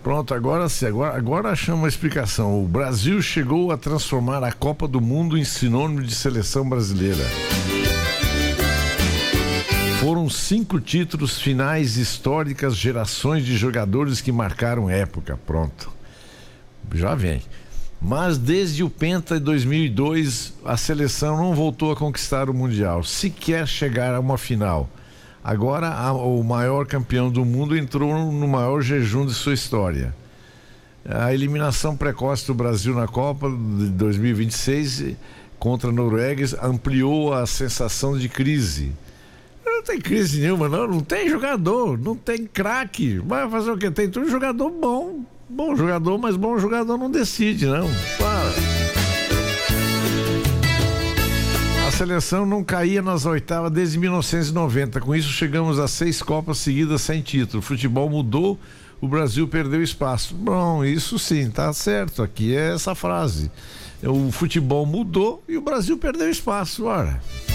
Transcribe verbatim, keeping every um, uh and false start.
Pronto, agora sim, agora, agora achamos uma explicação. O Brasil chegou a transformar a Copa do Mundo em sinônimo de seleção brasileira. Foram cinco títulos, finais históricas, gerações de jogadores que marcaram época. Pronto, já vem. Mas desde o Penta de dois mil e dois, a seleção não voltou a conquistar o Mundial, sequer chegar a uma final. Agora a, o maior campeão do mundo entrou no maior jejum de sua história. A eliminação precoce do Brasil na Copa de dois mil e vinte e seis contra a Noruega ampliou a sensação de crise. Não tem crise nenhuma, não, não tem jogador, não tem craque. Vai fazer o quê? Tem todo jogador bom, bom jogador, mas bom jogador não decide, não. Para. A seleção não caía nas oitavas desde mil novecentos e noventa. Com isso, chegamos a seis Copas seguidas sem título. O futebol mudou, o Brasil perdeu espaço. Bom, isso sim, tá certo. Aqui é essa frase. O futebol mudou e o Brasil perdeu espaço. Ora.